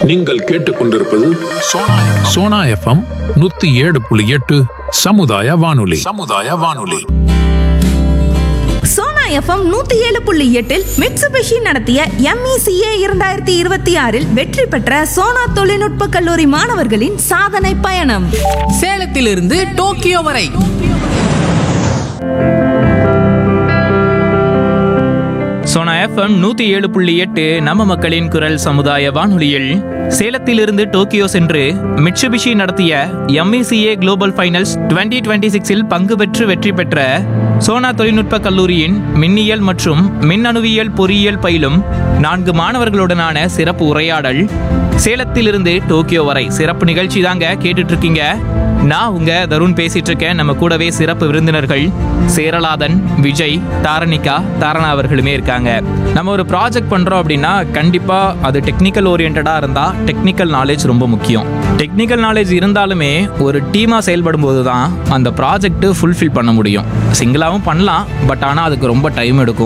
நீங்கள் கேட்டுக்கொண்டிருப்பது சோனா எஃப்எம் 107.8 சமுதாய வானொலி. சோனா எஃப்எம் 107.8 மிட்சுபிஷி நடத்திய MECA 2026 வெற்றி பெற்ற சோனா தொழில்நுட்ப கல்லூரி மாணவர்களின் சாதனை பயணம். சேலத்திலிருந்து டோக்கியோ வரை சோனா எஃப்எம் 107.8 நம்ம மக்களின் குரல் சமுதாய வானொலியில் சேலத்திலிருந்து டோக்கியோ சென்று மிட்சுபிஷி நடத்திய MECA குளோபல் ஃபைனல்ஸ் 2026இல் பங்கு பெற்று வெற்றி பெற்ற சோனா தொழில்நுட்ப கல்லூரியின் மின்னியல் மற்றும் மின்னணுவியல் பொறியியல் பயிலும் 4 மாணவர்களுடனான சிறப்பு உரையாடல். சேலத்திலிருந்து டோக்கியோ வரை சிறப்பு நிகழ்ச்சி தாங்க கேட்டுட்டு இருக்கீங்க. நான் உங்க தருண் பேசிட்டு இருக்கேன். நம்ம கூடவே சிறப்பு விருந்தினர்கள் சேரலாதன், விஜய், தாரணிகா, தாரணா அவர்களுமே இருக்காங்க. நம்ம ஒரு ப்ராஜெக்ட் பண்றோம் அப்படின்னா கண்டிப்பா அது டெக்னிக்கல் ஓரியன்டா இருந்தா டெக்னிக்கல் நாலேஜ் ரொம்ப முக்கியம். டெக்னிக்கல் நாலேஜ் இருந்தாலுமே ஒரு டீமா செயல்படும் போது தான் அந்த ப்ராஜெக்ட் ஃபுல்ஃபில் பண்ண முடியும். சிங்கிளாவும் பண்ணலாம், பட் ஆனால் அதுக்கு ரொம்ப டைம் எடுக்கும்.